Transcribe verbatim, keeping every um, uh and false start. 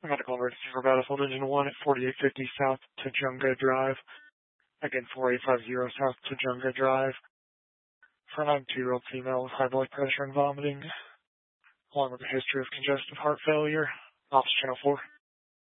Medical emergency for Battlefield Engine one at forty-eight fifty South Tujunga Drive. Again, forty-eight fifty South Tujunga Drive. For a ninety-two-year-old female with high blood pressure and vomiting, along with a history of congestive heart failure. Office Channel four.